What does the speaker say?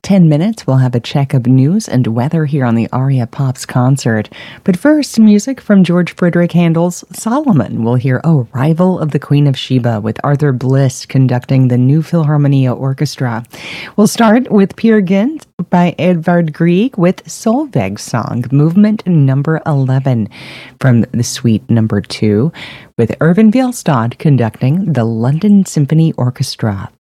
10 minutes, we'll have a check of news and weather here on the Aria Pops concert. But first, music from George Frideric Handel's Solomon. We'll hear Arrival of the Queen of Sheba with Arthur Bliss conducting the New Philharmonia Orchestra. We'll start with Peer Gynt by Edvard Grieg with Solveig's Song, movement number 11 from the suite number 2, with Irvin Bjelstad conducting the London Symphony Orchestra.